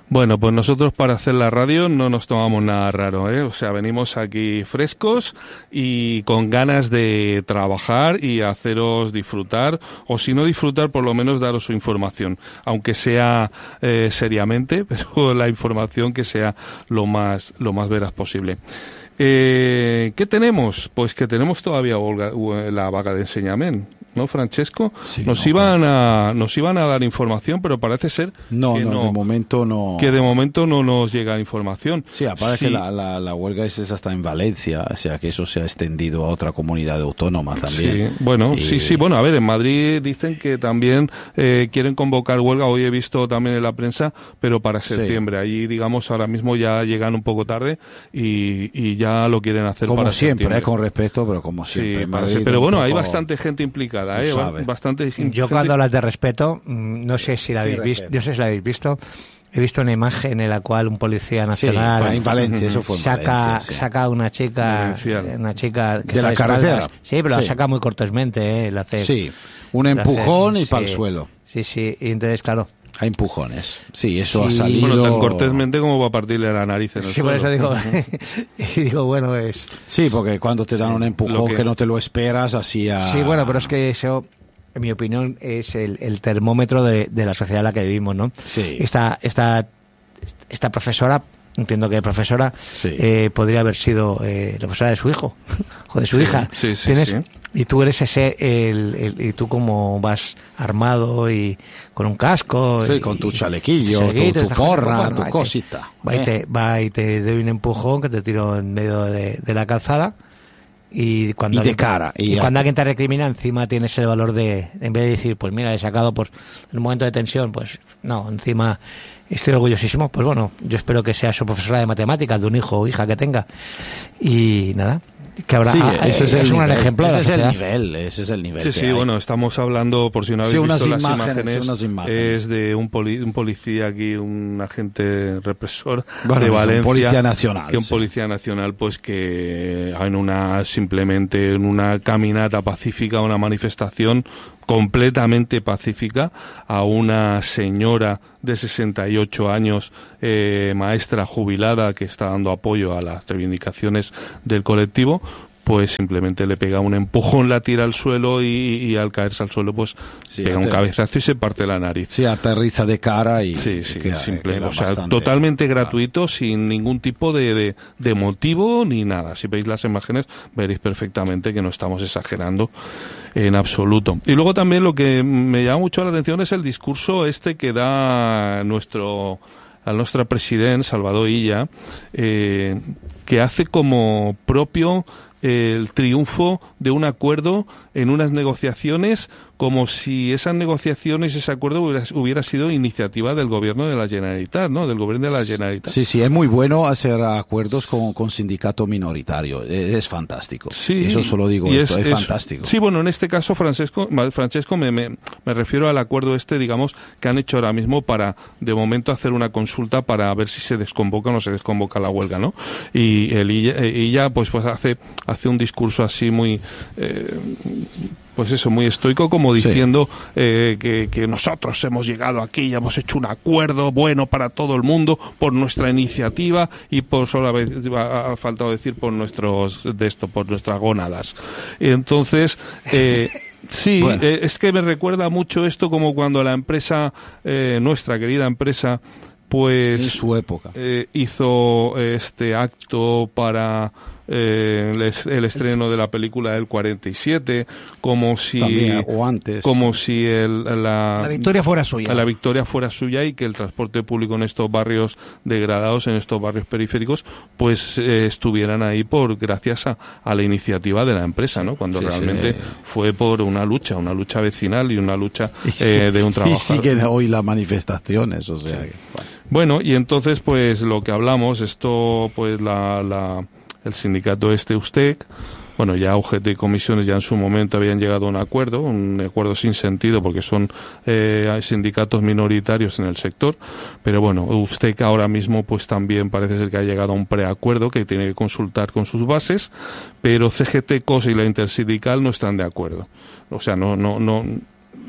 Bueno, pues nosotros para hacer la radio no nos tomamos nada raro, ¿eh? O sea, venimos aquí frescos y con ganas de trabajar y haceros disfrutar, o si no disfrutar, por lo menos daros su información, aunque sea seriamente, pero la información que sea lo más veraz posible. ¿Qué tenemos? Pues que tenemos todavía la vaga de enseñamiento, ¿no, Francesco? Sí, nos iban a dar información, pero parece ser de momento no. Que de momento no nos llega información. Sí, aparte que la huelga es hasta en Valencia, o sea que eso se ha extendido a otra comunidad autónoma también. Sí, bueno, bueno, a ver, en Madrid dicen que también quieren convocar huelga, hoy he visto también en la prensa, pero para septiembre. Allí, digamos, ahora mismo ya llegan un poco tarde y ya lo quieren hacer como para siempre, septiembre. Con respeto, pero como siempre. Sí, pero bueno, hay bastante gente implicada. Yo cuando hablas de respeto, no sé si la habéis visto. He visto una imagen en la cual un policía nacional en Valencia, eso fue en saca una chica que de la carretera. Sí, pero la saca muy cortésmente, le hace un empujón y para el suelo. Sí, y entonces claro. Hay empujones. Sí, eso ha salido. Bueno, tan cortésmente como para partirle la nariz en el suelo. Por eso digo, bueno, es... Sí, porque cuando te dan un empujón que no te lo esperas, así a... Sí, bueno, pero es que eso, en mi opinión, es el termómetro de la sociedad en la que vivimos, ¿no? Sí. Esta profesora, entiendo que profesora, podría haber sido la profesora de su hijo o de su hija. Sí. Y tú eres y tú como vas armado y con un casco. Sí, con tu chalequillo, tu porra, tu cosita. Va y te doy un empujón que te tiro en medio de la calzada. Y cuando alguien te recrimina, encima tienes el valor de, en vez de decir, pues mira, he sacado en un momento de tensión, pues no, encima estoy orgullosísimo. Pues bueno, yo espero que sea su profesora de matemáticas, de un hijo o hija que tenga. Y nada, que habrá, ese es un ejemplo. Ese es el nivel. Sí, bueno, estamos hablando, por si no habéis visto las imágenes, es de un policía aquí, un agente represor de Valencia, un policía nacional, policía nacional, pues que simplemente en una caminata pacífica, una manifestación completamente pacífica, a una señora de 68 años, maestra jubilada, que está dando apoyo a las reivindicaciones del colectivo, pues simplemente le pega un empujón, la tira al suelo y al caerse al suelo pues pega un cabezazo y se parte la nariz. Sí, aterriza de cara y... O sea, totalmente gratuito, sin ningún tipo de motivo ni nada. Si veis las imágenes veréis perfectamente que no estamos exagerando en absoluto. Y luego también lo que me llama mucho la atención es el discurso que da al nuestro presidente, Salvador Illa, que hace como propio el triunfo de un acuerdo en unas negociaciones, como si esas negociaciones, ese acuerdo hubiera sido iniciativa del gobierno de la Generalitat, ¿no? Del gobierno de la Generalitat. Sí, es muy bueno hacer acuerdos con sindicato minoritario, es fantástico. Sí, eso solo digo es fantástico. Sí, bueno, en este caso, Francesco, me refiero al acuerdo digamos, que han hecho ahora mismo para, de momento, hacer una consulta para ver si se desconvoca o no se desconvoca la huelga, ¿no? Y ella pues hace un discurso así muy... muy estoico, como diciendo que nosotros hemos llegado aquí y hemos hecho un acuerdo bueno para todo el mundo por nuestra iniciativa y por ha faltado decir por nuestras gónadas. Entonces, es que me recuerda mucho esto como cuando la empresa, nuestra querida empresa, pues en su época hizo este acto para el estreno de la película del 47, como si también, o antes, como si la victoria fuera suya. La victoria fuera suya y que el transporte público en estos barrios degradados, en estos barrios periféricos, pues estuvieran ahí gracias a la iniciativa de la empresa, ¿no? Cuando realmente fue por una lucha vecinal y una lucha de un trabajador. Y siguen hoy las manifestaciones, o sea. Bueno, y entonces pues lo que hablamos, pues el sindicato USTEC, bueno, ya UGT y comisiones ya en su momento habían llegado a un acuerdo sin sentido porque son sindicatos minoritarios en el sector, pero bueno, USTEC ahora mismo pues también parece ser que ha llegado a un preacuerdo que tiene que consultar con sus bases, pero CGT, COS y la Intersindical no están de acuerdo. O sea, no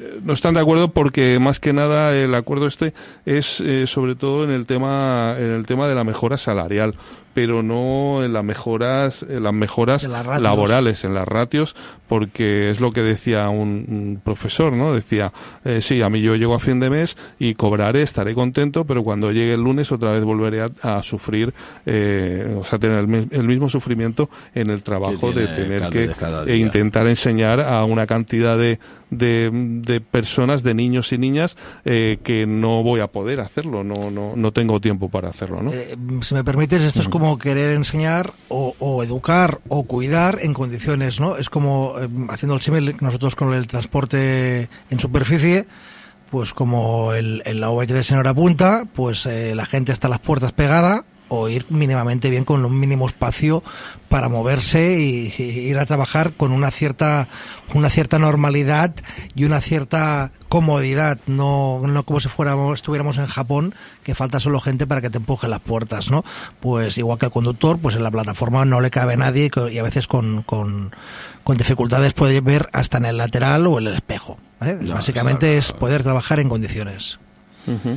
no están de acuerdo porque más que nada el acuerdo es sobre todo en el tema de la mejora salarial, pero no en las mejoras laborales, en las ratios, porque es lo que decía un profesor, ¿no? Decía, sí, a mí yo llego a fin de mes y cobraré, estaré contento, pero cuando llegue el lunes otra vez volveré a sufrir, tener el mismo sufrimiento en el trabajo de tener que intentar enseñar a una cantidad de personas, de niños y niñas, que no voy a poder hacerlo, no tengo tiempo para hacerlo, ¿no? Si me permites, esto es como querer enseñar o educar o cuidar en condiciones, ¿no? Es como, haciendo el símil, nosotros con el transporte en superficie, pues como en la OH de Señora Punta, pues la gente está a las puertas pegada, o ir mínimamente bien con un mínimo espacio para moverse y ir a trabajar con una cierta normalidad y una cierta comodidad, no como si estuviéramos en Japón, que falta solo gente para que te empuje las puertas, ¿no? Pues igual que el conductor, pues en la plataforma no le cabe a nadie y a veces con dificultades puede ver hasta en el lateral o en el espejo, ¿eh? No, básicamente es poder trabajar en condiciones. Uh-huh.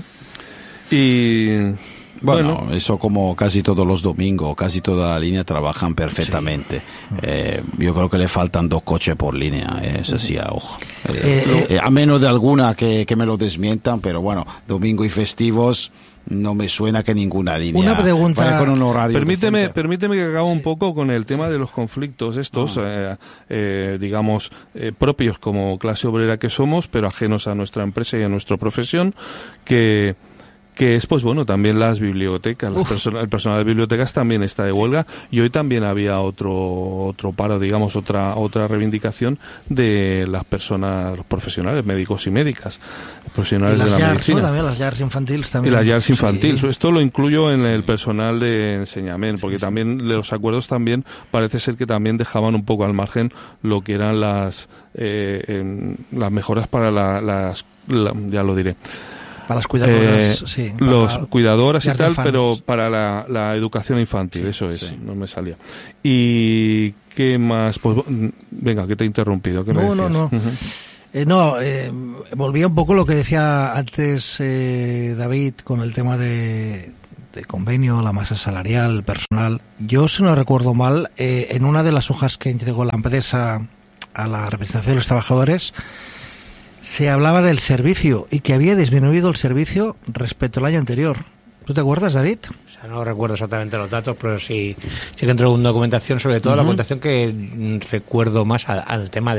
Y bueno, eso como casi todos los domingos, casi toda la línea trabajan perfectamente. Sí. Yo creo que le faltan 2 coches por línea, es así a ojo. A menos de alguna que me lo desmientan, pero bueno, domingo y festivos no me suena que ninguna línea. Una pregunta. Con un horario permíteme que acabe un poco con el tema de los conflictos estos, digamos, propios como clase obrera que somos, pero ajenos a nuestra empresa y a nuestra profesión, que es, pues bueno, también las bibliotecas, el personal de bibliotecas también está de huelga, y hoy también había otro paro, digamos, otra reivindicación de las personas, los profesionales, médicos y médicas, profesionales de la medicina. También las llars infantiles también. Y las llars infantiles. Sí. Esto lo incluyo en el personal de enseñamiento, porque también los acuerdos también parece ser que también dejaban un poco al margen lo que eran las mejoras para ya lo diré. Para las cuidadoras, sí. Los cuidadoras y tal, pero para la educación infantil, sí, eso es, sí. No me salía. ¿Y qué más? Pues venga, que te he interrumpido. ¿Qué me decías? No. Volvía un poco lo que decía antes David con el tema de convenio, la masa salarial, el personal. Yo, si no recuerdo mal, en una de las hojas que entregó la empresa a la representación de los trabajadores, se hablaba del servicio y que había disminuido el servicio respecto al año anterior. ¿Tú te acuerdas, David? O sea, no recuerdo exactamente los datos, pero sí que entró en documentación, sobre todo la documentación que recuerdo más al tema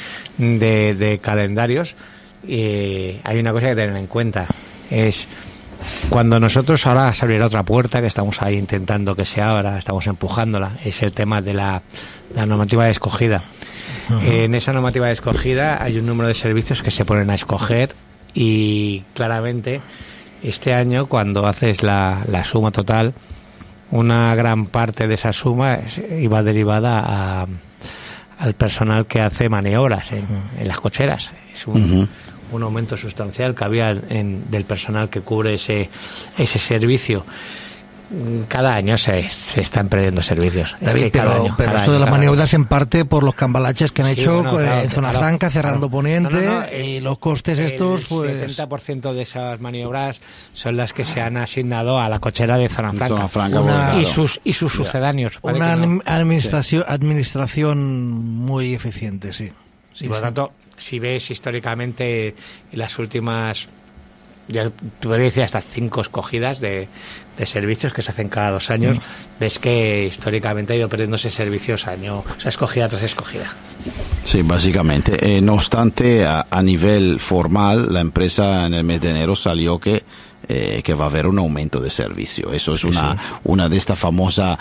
de calendarios. Hay una cosa que tener en cuenta, es cuando nosotros ahora se abrirá otra puerta, que estamos ahí intentando que se abra, estamos empujándola, es el tema de la normativa de escogida. En esa normativa de escogida hay un número de servicios que se ponen a escoger, y claramente este año, cuando haces la suma total, una gran parte de esa suma iba derivada al personal que hace maniobras en las cocheras. Es un aumento sustancial que había del personal que cubre ese servicio. Cada año se están perdiendo servicios. David, pero eso de las maniobras en parte por los cambalaches que han hecho en Zona Franca, cerrando Poniente, y los costes estos, pues... El 70% de esas maniobras son las que se han asignado a la cochera de Zona Franca, y sus sucedáneos. Una administración muy eficiente, sí. Por lo tanto, si ves históricamente las últimas, ya te podría decir hasta 5 escogidas de servicios que se hacen cada 2 años, ves que históricamente ha ido perdiéndose servicios escogida tras escogida. Sí, básicamente. No obstante, a nivel formal, la empresa en el mes de enero salió que va a haber un aumento de servicio. Eso es una de estas famosas,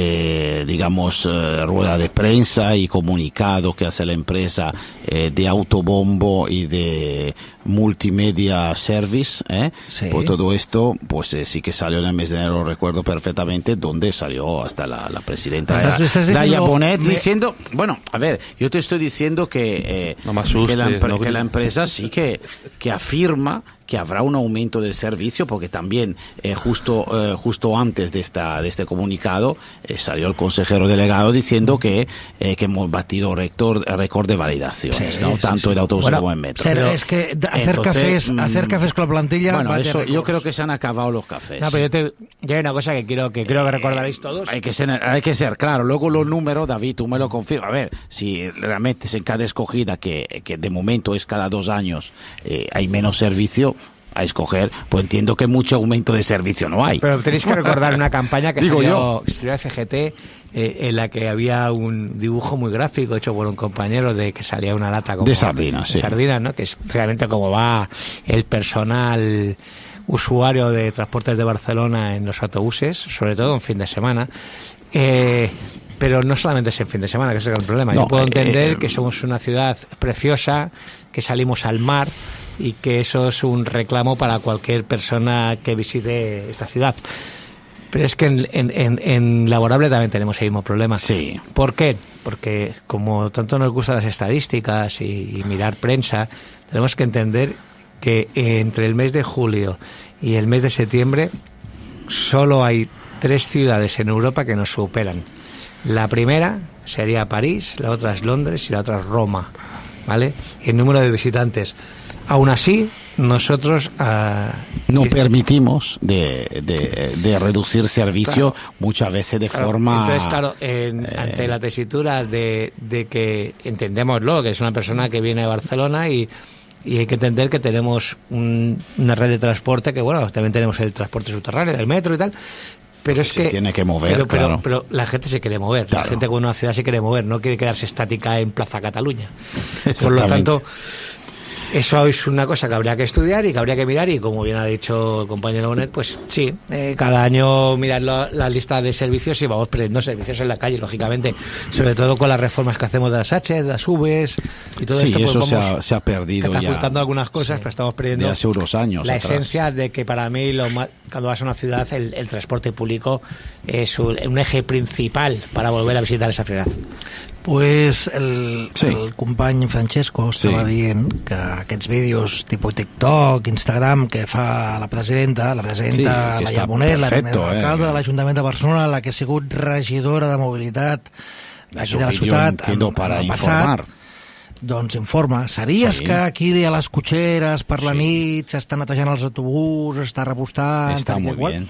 rueda de prensa y comunicado que hace la empresa de autobombo y de Multimedia Service, sí. Pues todo esto, pues sí que salió en el mes de enero, recuerdo perfectamente, donde salió hasta la presidenta Laia Bonet diciendo, bueno, a ver, yo te estoy diciendo que, que la empresa sí que afirma que habrá un aumento del servicio, porque también justo antes de este comunicado salió el consejero delegado diciendo que hemos batido récord de validaciones, sí, ¿no? Tanto en autobús como en metro. Pero es que hacer cafés con la plantilla... Bueno, eso, yo creo que se han acabado los cafés. No, pero yo hay una cosa que creo que recordaréis todos. Hay que ser claro. Luego los números, David, tú me lo confirmas. A ver, si realmente en cada escogida, que de momento es cada 2 años, hay menos servicio a escoger, pues entiendo que mucho aumento de servicio no hay. Pero tenéis que recordar una campaña que salió FGT, en la que había un dibujo muy gráfico hecho por un compañero de que salía una lata como de sardinas, sí. Sardinas, ¿no? Que es realmente como va el personal usuario de Transportes de Barcelona en los autobuses, sobre todo en fin de semana. Pero no solamente es en fin de semana, que ese es el problema. Yo puedo entender que somos una ciudad preciosa, que salimos al mar, y que eso es un reclamo para cualquier persona que visite esta ciudad. Pero es que en laborable también tenemos el mismo problema. Sí. ¿Por qué? Porque como tanto nos gustan las estadísticas y mirar prensa, tenemos que entender que entre el mes de julio y el mes de septiembre solo hay 3 ciudades en Europa que nos superan. La primera sería París, la otra es Londres y la otra es Roma, ¿vale? El número de visitantes. Aún así, nosotros no permitimos de reducir servicio, claro, muchas veces de forma... Entonces, claro, ante la tesitura de que entendémoslo, que es una persona que viene de Barcelona y hay que entender que tenemos una red de transporte, que bueno, también tenemos el transporte subterráneo, del metro y tal, pero es que tiene que mover, pero la gente se quiere mover, claro. La gente con una ciudad se quiere mover, no quiere quedarse estática en Plaza Cataluña. Por lo tanto, eso es una cosa que habría que estudiar y que habría que mirar, y como bien ha dicho el compañero Bonet, pues sí, cada año mirar la lista de servicios y vamos perdiendo servicios en la calle, lógicamente, sobre todo con las reformas que hacemos de las H, de las Vs y todo esto. Sí, eso se ha perdido ya. Ocultando algunas cosas, pero estamos perdiendo de hace unos años la atrás. Esencia de que para mí cuando vas a una ciudad el transporte público es un eje principal para volver a visitar esa ciudad. Pues el company Francesco estava dient que aquests vídeos tipus TikTok, Instagram, que fa la presidenta Laia Bonet, la primera alcalde de l'Ajuntament de Barcelona, la que ha sigut regidora de mobilitat d'aquí de la ciutat para informar. Doncs informa. Sabies que aquí a les cotxeres per la nit s'està netejant els autobusos, està repostant... Està molt bé.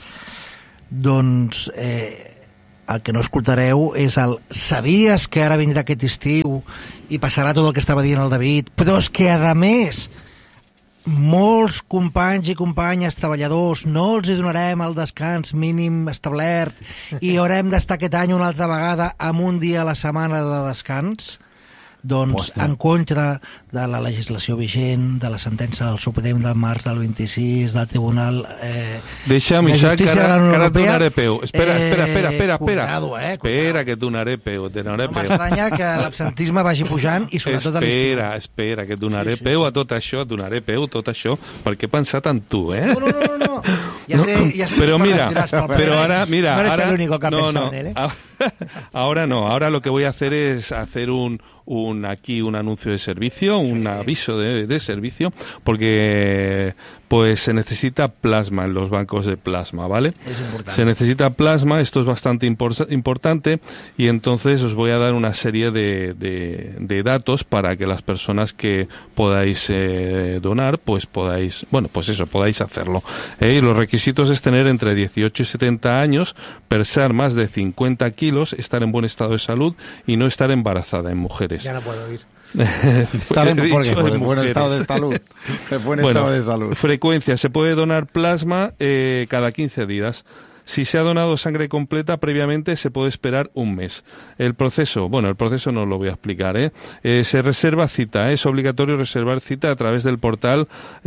Doncs el que no escoltareu és el sabies que ara vindrà aquest estiu i passarà tot el que estava dient el David, però és que a més molts companys i companyes treballadors no els hi donarem el descans mínim establert i haurem d'estar aquest any una altra vegada amb un dia a la setmana de descans. Doncs en contra de la legislació vigent, de la sentència del Suprem del març del 26, del Tribunal Deixa'm, Isaac, que ara et donaré peu. Espera. Cuidado, espera, que et donaré peu. No m'estranya que l'absentisme vagi pujant i sobretot a l'estiu. Espera, que et donaré peu a tot això, perquè he pensat en tu, No. Ja sé però mira, ara... No eres el único que ha pensado en él, Ahora no, ahora lo que voy a hacer es hacer un anuncio de servicio, un aviso de servicio, porque pues se necesita plasma en los bancos de plasma, ¿vale? Es importante. Se necesita plasma, esto es bastante importante, y entonces os voy a dar una serie de datos para que las personas que podáis donar, pues podáis hacerlo. Y los requisitos es tener entre 18 y 70 años, pesar más de 50 kilos, estar en buen estado de salud y no estar embarazada en mujeres. Ya no puedo ir. Por el buen estado de salud. Estado de salud. Frecuencia. Se puede donar plasma cada 15 días. Si se ha donado sangre completa previamente, se puede esperar un mes. El proceso no lo voy a explicar. Se reserva cita. Es obligatorio reservar cita a través del portal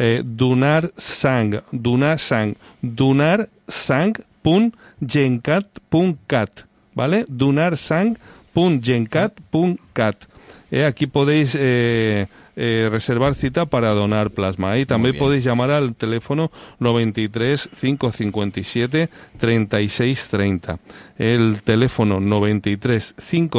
dunarsang.gencat.cat, ¿vale? dunarsang.gencat.cat. Aquí podéis reservar cita para donar plasma. Y también podéis llamar al teléfono 93 557 36 30. El teléfono 93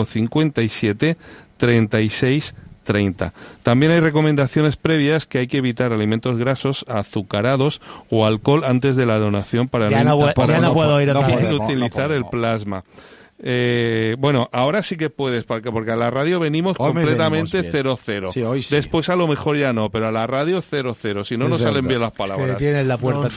557 36 30. También hay recomendaciones previas que hay que evitar alimentos grasos, azucarados o alcohol antes de la donación para no puedo ir otra vez. utilizar el plasma. Bueno, ahora sí que puedes, porque a la radio venimos completamente 0-0. Sí, hoy sí. Después a lo mejor ya no, pero a la radio 0-0, si no, no salen bien las palabras. Que tienes la puerta.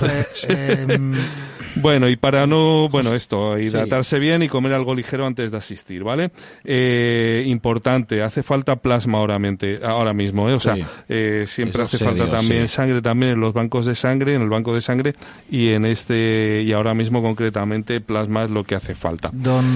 Bueno, y para hidratarse bien y comer algo ligero antes de asistir, ¿vale? Importante, hace falta plasma ahora mismo, O sea, siempre hace falta también sangre, también en los bancos de sangre, en el banco de sangre, y y ahora mismo concretamente plasma es lo que hace falta.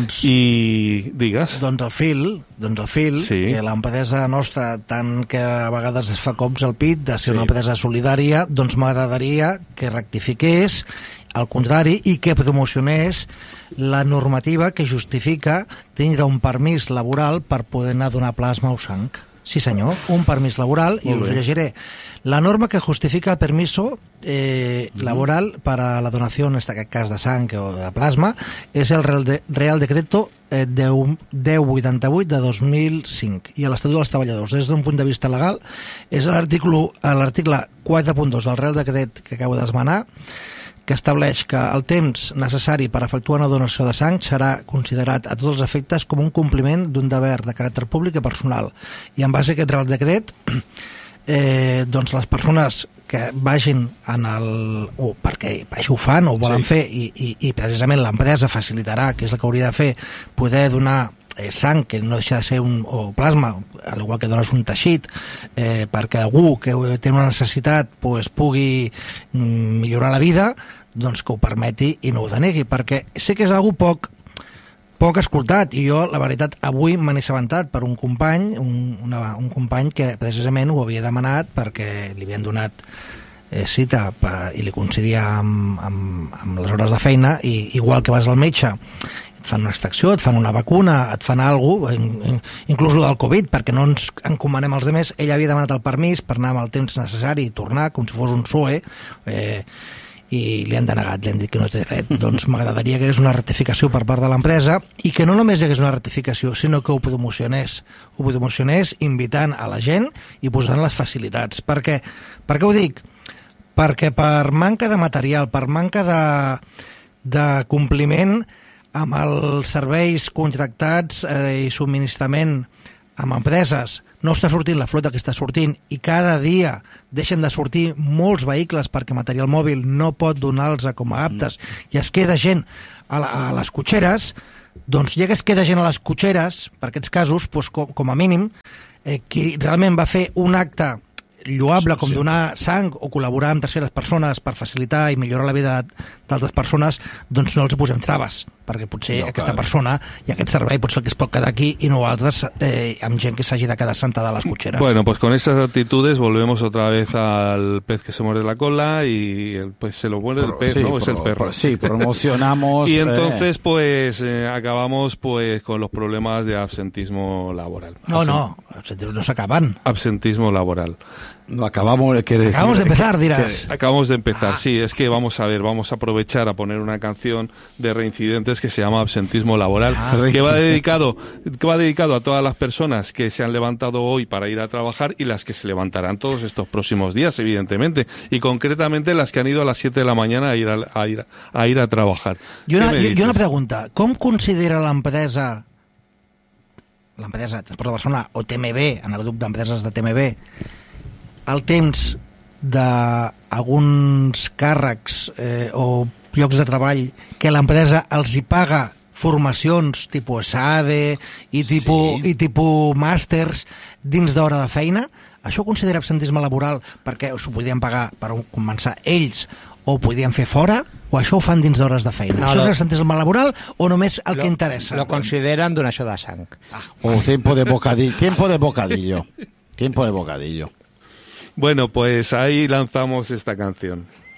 I digues. Doncs el fil, sí. Que l'empresa nostra, tant que a vegades es fa cops al pit de ser una empresa solidària, doncs m'agradaria que rectifiqués al contrari i que promocionés la normativa que justifica tindre un permís laboral per poder anar a donar plasma o sang. Sí senyor, un permís laboral, i us llegiré. La norma que justifica el permiso laboral para la donación, en aquest cas de sang o de plasma, és el Real Decreto 1088 de 2005 i l'Estatut dels Treballadors. Des d'un punt de vista legal, és l'article 4.2 del Real Decret que acabo d'esmenar, que estableix que el temps necessari per efectuar una donació de sang serà considerat a tots els efectes com un compliment d'un deber de caràcter públic i personal. I en base a aquest Real Decret, doncs les persones que vagin perquè així ho fan o ho volen fer i precisament l'empresa facilitarà, que és el que hauria de fer, poder donar sang, que no deixa de ser o plasma, al igual que dones un teixit, perquè algú que té una necessitat pugui millorar la vida, doncs que ho permeti i no ho denegui, perquè sé que és algú poc escoltat, i jo, la veritat, avui me n'he assabentat per un company, un company que precisament ho havia demanat perquè li havien donat cita i li coincidia amb les hores de feina, i igual que vas al metge, et fan una extracció, et fan una vacuna, et fan alguna cosa, inclús el del Covid, perquè no ens encomanem als altres. Ell havia demanat el permís per anar amb el temps necessari i tornar, com si fos un PSOE, i li han denegat, li han dit que no té dret. Doncs m'agradaria que hi hagués una rectificació per part de l'empresa, i que no només hi hagués una rectificació, sinó que ho promocionés invitant a la gent i posant les facilitats. Per què ho dic? Perquè per manca de material, per manca de compliment amb els serveis contractats i subministrament amb empreses, no està sortint la flota que està sortint, i cada dia deixen de sortir molts vehicles perquè material mòbil no pot donar-los com a aptes, i es queda gent a les cotxeres. Doncs ja que es queda gent a les cotxeres, per aquests casos, com a mínim, qui realment va fer un acte lloable com donar sang o col·laborar amb terceres persones per facilitar i millorar la vida d'altres persones, doncs no els posem traves, perquè potser aquesta persona i aquest servei potser que es pot quedar aquí i no altres amb gent que s'hagi de quedar sentada a les cotxeres. Bueno, pues con esas actitudes volvemos otra vez al pez que se muerde la cola y el pez se lo muerde el pez, ¿no? Es el perro. Sí, promocionamos. Y entonces pues acabamos pues con los problemas de absentismo laboral. No se acaban. Absentismo laboral. No, acabamos de empezar, dirás. Acabamos de empezar, sí. Es que vamos a aprovechar a poner una canción de Reincidentes que se llama Absentismo Laboral, que va dedicado a todas las personas que se han levantado hoy para ir a trabajar y las que se levantarán todos estos próximos días, evidentemente, y concretamente las que han ido a las 7 de la mañana a ir a trabajar. Y una pregunta, ¿cómo considera l'empresa Transport de Barcelona o TMB, en el grup d'empreses de TMB, el temps d'alguns càrrecs o llocs de treball que l'empresa els hi paga formacions tipus SADE i tipus màsters dins d'hora de feina? Això ho considera absentisme laboral perquè s'ho podien pagar per començar ells o ho podien fer fora, o això ho fan dins d'hores de feina? ¿Això és absentisme laboral o només el que interessa? Lo consideren donació de sang. O tiempo de bocadillo. Bueno, pues ahí lanzamos esta canción.